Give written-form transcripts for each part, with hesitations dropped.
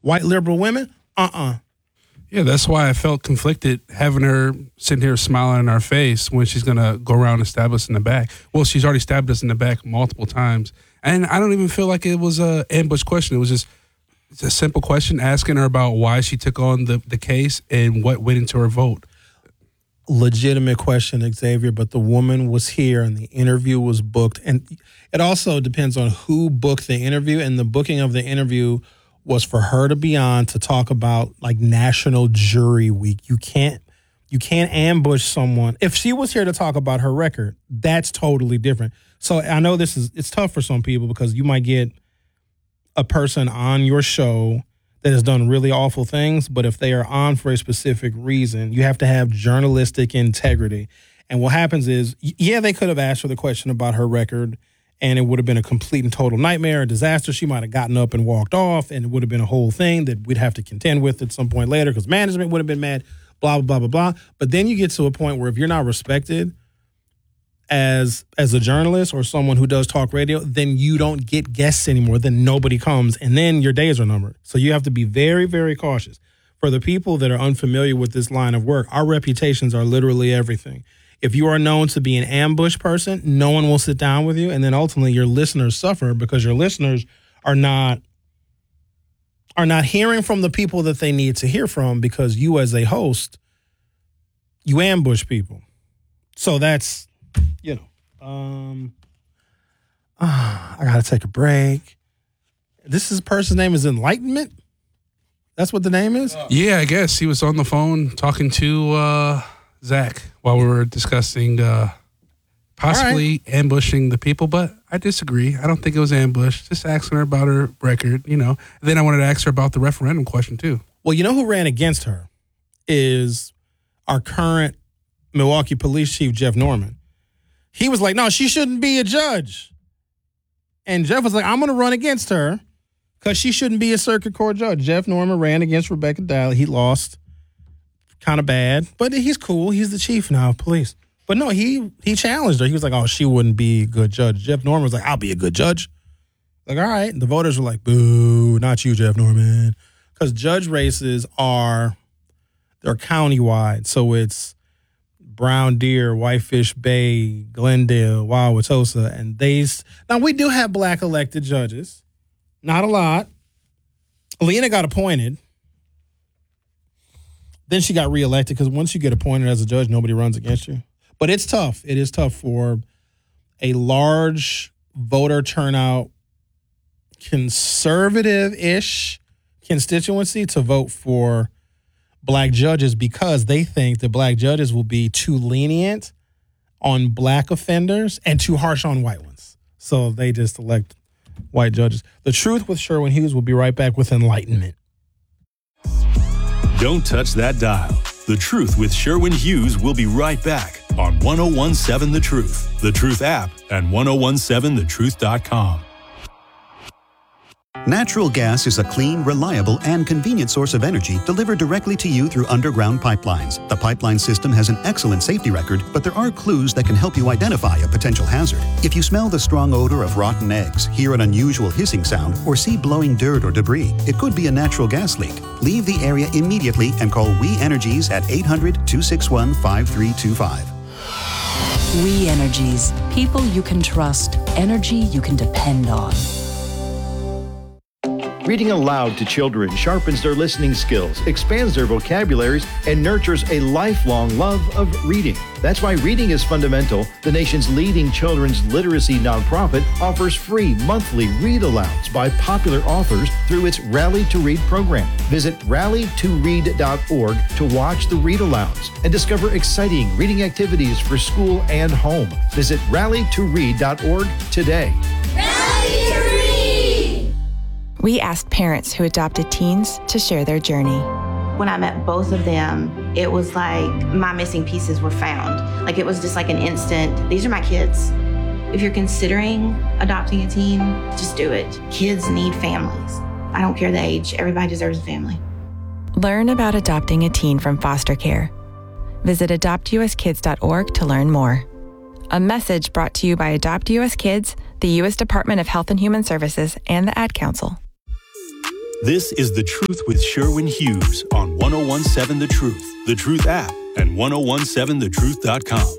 White liberal women, Yeah, that's why I felt conflicted having her sitting here smiling in our face when she's going to go around and stab us in the back. Well, she's already stabbed us in the back multiple times. And I don't even feel like it was an ambush question. It was just a simple question asking her about why she took on the case and what went into her vote. Legitimate question, Xavier, but the woman was here and the interview was booked. And it also depends on who booked the interview, and the booking of the interview was for her to be on to talk about like National Jury Week. You can't ambush someone. If she was here to talk about her record, that's totally different. So I know it's tough for some people because you might get a person on your show that has done really awful things, but if they are on for a specific reason, you have to have journalistic integrity. And what happens is, yeah, they could have asked her the question about her record, and it would have been a complete and total nightmare, a disaster. She might have gotten up and walked off, and it would have been a whole thing that we'd have to contend with at some point later because management would have been mad, blah, blah, blah, blah, blah. But then you get to a point where if you're not respected as a journalist or someone who does talk radio, then you don't get guests anymore, then nobody comes, and then your days are numbered. So you have to be very, very cautious. For the people that are unfamiliar with this line of work, our reputations are literally everything. If you are known to be an ambush person, no one will sit down with you, and then ultimately your listeners suffer because your listeners are not hearing from the people that they need to hear from because you as a host, you ambush people. So that's... I got to take a break. This person's name is Enlightenment? That's what the name is? Yeah, I guess. He was on the phone talking to Zach while we were discussing possibly ambushing the people, but I disagree. I don't think it was ambush. Just asking her about her record, And then I wanted to ask her about the referendum question, too. Well, you know who ran against her is our current Milwaukee Police Chief, Jeff Norman. He was like, no, she shouldn't be a judge. And Jeff was like, I'm going to run against her because she shouldn't be a circuit court judge. Jeff Norman ran against Rebecca Dalley. He lost kind of bad, but he's cool. He's the chief now of police. But no, he challenged her. He was like, oh, she wouldn't be a good judge. Jeff Norman was like, I'll be a good judge. Like, all right. The voters were like, boo, not you, Jeff Norman. Because judge races they're countywide. So it's Brown Deer, Whitefish Bay, Glendale, Wauwatosa, and now we do have black elected judges. Not a lot. Lena got appointed. Then she got reelected because once you get appointed as a judge, nobody runs against you. But it's tough. It is tough for a large voter turnout, conservative-ish constituency to vote for black judges because they think that black judges will be too lenient on black offenders and too harsh on white ones. So they just elect white judges. The Truth with Sherwin Hughes will be right back with Enlightenment. Don't touch that dial. The Truth with Sherwin Hughes will be right back on 1017 The Truth, The Truth app, and 1017thetruth.com. Natural gas is a clean, reliable, and convenient source of energy delivered directly to you through underground pipelines. The pipeline system has an excellent safety record, but there are clues that can help you identify a potential hazard. If you smell the strong odor of rotten eggs, hear an unusual hissing sound, or see blowing dirt or debris, it could be a natural gas leak. Leave the area immediately and call We Energies at 800-261-5325. We Energies. People you can trust. Energy you can depend on. Reading aloud to children sharpens their listening skills, expands their vocabularies, and nurtures a lifelong love of reading. That's why Reading is Fundamental, the nation's leading children's literacy nonprofit, offers free monthly read-alouds by popular authors through its Rally to Read program. Visit rallytoread.org to watch the read-alouds and discover exciting reading activities for school and home. Visit rallytoread.org today. Rally to Read! We asked parents who adopted teens to share their journey. When I met both of them, it was like my missing pieces were found. Like it was just like an instant, these are my kids. If you're considering adopting a teen, just do it. Kids need families. I don't care the age, everybody deserves a family. Learn about adopting a teen from foster care. Visit adoptuskids.org to learn more. A message brought to you by Adopt U.S. Kids, the U.S. Department of Health and Human Services, and the Ad Council. This is The Truth with Sherwin Hughes on 1017 The Truth, The Truth app, and 1017thetruth.com.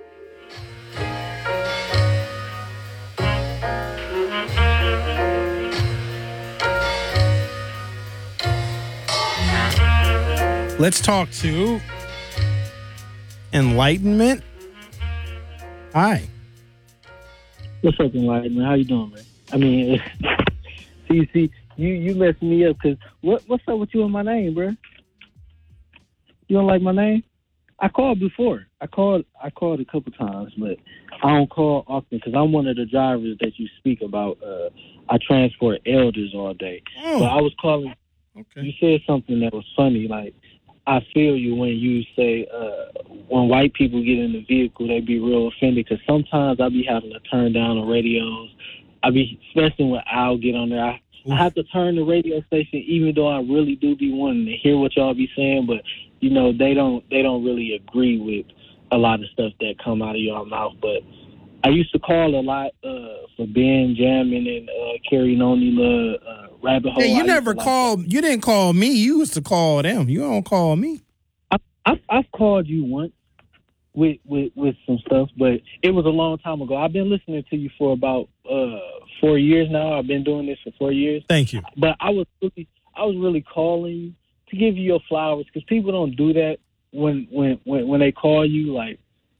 Let's talk to Enlightenment. Hi. What's up, Enlightenment? How you doing, man? I mean, see, you messing me up because what's up with you and my name, bro? You don't like my name? I called before. I called a couple times, but I don't call often because I'm one of the drivers that you speak about. I transport elders all day. Oh. So I was calling. Okay. You said something that was funny, like, I feel you when you say when white people get in the vehicle, they be real offended because sometimes I be having to turn down the radios. Especially when I'll get on there, I have to turn the radio station even though I really do be wanting to hear what y'all be saying, but you know they don't really agree with a lot of stuff that come out of y'all mouth. But I used to call a lot for Ben Jammin and Carrie Nonila, Rabbit Hole. Yeah, you never called. You didn't call me. You used to call them. You don't call me. I've called you once with some stuff, but it was a long time ago. I've been listening to you for about 4 years now. I've been doing this for 4 years. Thank you. But I was really calling you to give you your flowers because people don't do that when they call you. Like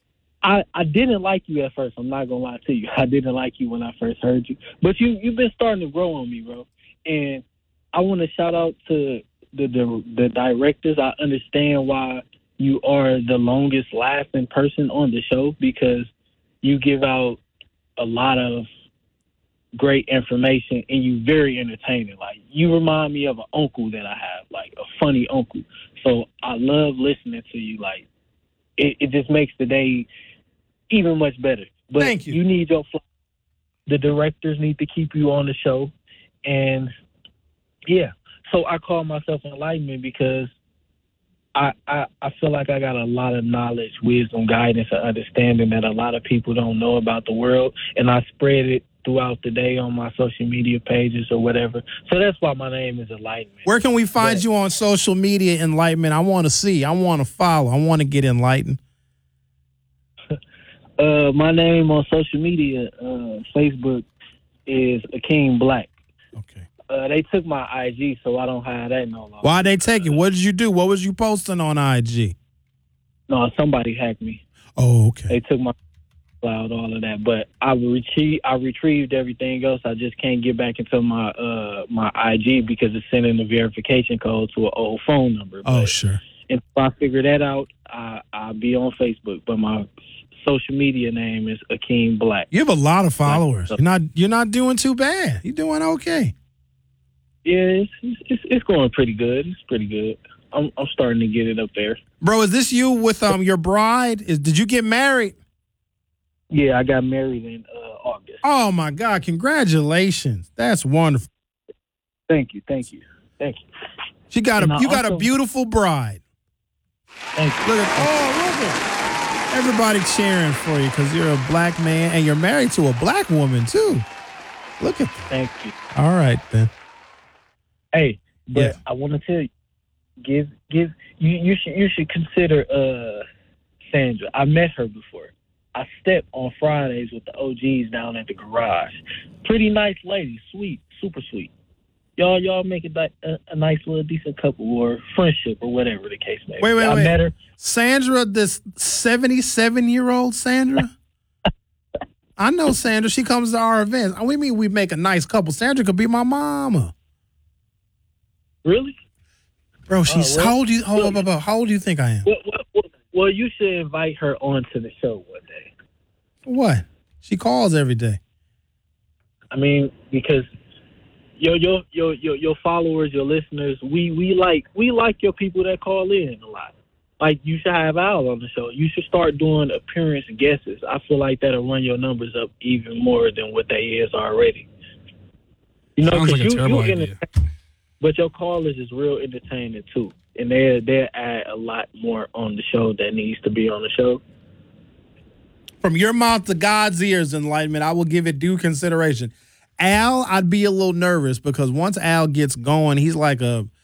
I didn't like you at first. I'm not gonna lie to you. I didn't like you when I first heard you, but you've been starting to grow on me, bro. And I want to shout out to the directors. I understand why you are the longest lasting person on the show because you give out a lot of great information and you very entertaining. Like you remind me of an uncle that I have, like a funny uncle. So I love listening to you. Like it just makes the day even much better. But thank you. You need the directors need to keep you on the show. And yeah, so I call myself Enlightenment because I feel like I got a lot of knowledge, wisdom, guidance, and understanding that a lot of people don't know about the world, and I spread it throughout the day on my social media pages or whatever. So that's why my name is Enlightenment. Where can we find you on social media, Enlightenment? I want to see. I want to follow. I want to get enlightened. My name on social media, Facebook, is Akeem Black. Okay. They took my IG, so I don't have that no longer. Why'd they take it? What did you do? What was you posting on IG? No, somebody hacked me. Oh, okay. They took my cloud, all of that. But I retrieved everything else. I just can't get back into my IG because it's sending the verification code to an old phone number. Oh, but sure. If I figure that out, I'll be on Facebook. But my social media name is Akeem Black. You have a lot of followers. You're not doing too bad. You're doing okay. Yeah, it's going pretty good. It's pretty good. I'm starting to get it up there. Bro, is this you with your bride? Did you get married? Yeah, I got married in August. Oh my God! Congratulations. That's wonderful. Thank you. You got a beautiful bride. Thank you. Look at everybody cheering for you because you're a black man and you're married to a black woman too. Look at that. Thank you. All right then. Hey, but I want to tell you, you should consider Sandra. I met her before. I stepped on Fridays with the OGs down at the garage. Pretty nice lady, sweet, super sweet. Y'all make it a nice little decent couple or friendship or whatever the case may be. Wait. I met her. Sandra, this 77-year-old Sandra? I know Sandra. She comes to our events. We mean we make a nice couple. Sandra could be my mama. Really? Bro, she's how old do you think I am? Well, you should invite her onto the show one day. What? She calls every day. I mean, because your followers, your listeners, we like your people that call in a lot. Like, you should have Al on the show. You should start doing appearance guesses. I feel like that'll run your numbers up even more than what they is already. You know, sounds like a terrible idea. But your callers is real entertaining too, and they add a lot more on the show that needs to be on the show. From your mouth to God's ears, Enlightenment, I will give it due consideration. Al, I'd be a little nervous because once Al gets going, he's like a